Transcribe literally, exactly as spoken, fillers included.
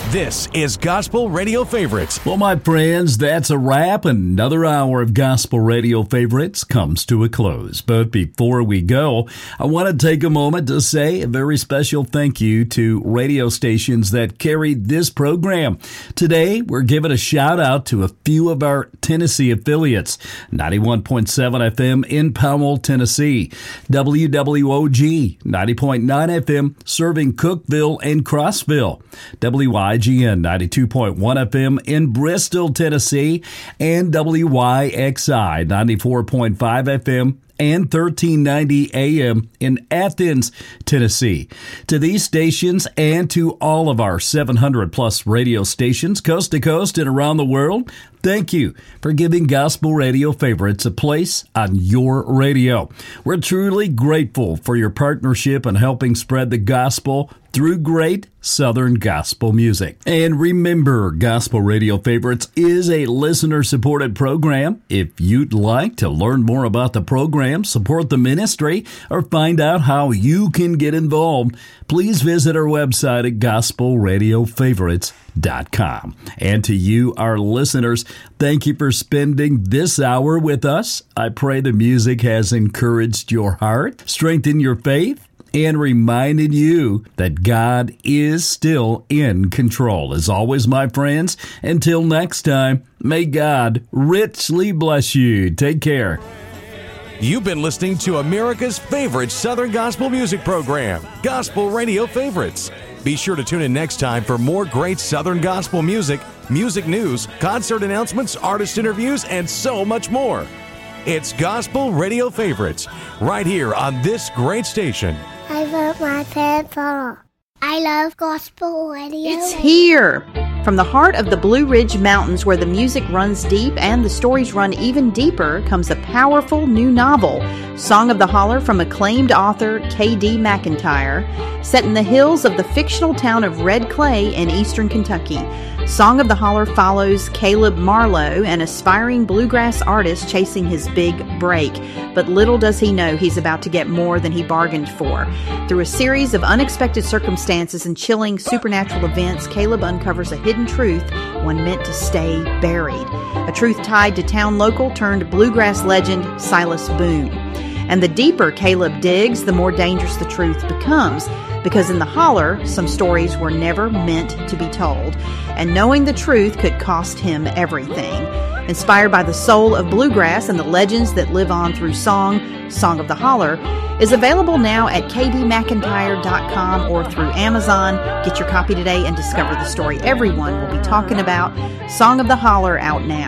This is Gospel Radio Favorites. Well, my friends, that's a wrap. Another hour of Gospel Radio Favorites comes to a close. But before we go, I want to take a moment to say a very special thank you to radio stations that carry this program. Today, we're giving a shout out to a few of our Tennessee affiliates. ninety-one point seven F M in Powell, Tennessee. W W O G ninety point nine F M serving Cookeville and Crossville. W I G N ninety-two point one F M in Bristol, Tennessee, and W Y X I ninety-four point five F M and thirteen ninety A M in Athens, Tennessee. To these stations and to all of our seven hundred plus radio stations coast to coast and around the world, thank you for giving Gospel Radio Favorites a place on your radio. We're truly grateful for your partnership in helping spread the gospel through great Southern gospel music. And remember, Gospel Radio Favorites is a listener-supported program. If you'd like to learn more about the program, support the ministry, or find out how you can get involved, please visit our website at gospel radio favorites dot com. And to you, our listeners, thank you for spending this hour with us. I pray the music has encouraged your heart, strengthened your faith, and reminded you that God is still in control. As always, my friends, until next time, may God richly bless you. Take care. You've been listening to America's favorite Southern gospel music program, Gospel Radio Favorites. Be sure to tune in next time for more great Southern gospel music, music news, concert announcements, artist interviews, and so much more. It's Gospel Radio Favorites, right here on this great station. I love my pencil. I love Gospel Radio. It's here! From the heart of the Blue Ridge Mountains, where the music runs deep and the stories run even deeper, comes a powerful new novel, Song of the Holler, from acclaimed author K D McIntyre, set in the hills of the fictional town of Red Clay in eastern Kentucky. Song of the Holler follows Caleb Marlowe, an aspiring bluegrass artist chasing his big break. But little does he know he's about to get more than he bargained for. Through a series of unexpected circumstances and chilling supernatural events, Caleb uncovers a hidden truth, one meant to stay buried. A truth tied to town local turned bluegrass legend Silas Boone. And the deeper Caleb digs, the more dangerous the truth becomes. Because in the holler, some stories were never meant to be told. And knowing the truth could cost him everything. Inspired by the soul of bluegrass and the legends that live on through song, Song of the Holler is available now at k d mcintyre dot com or through Amazon. Get your copy today and discover the story everyone will be talking about. Song of the Holler out now.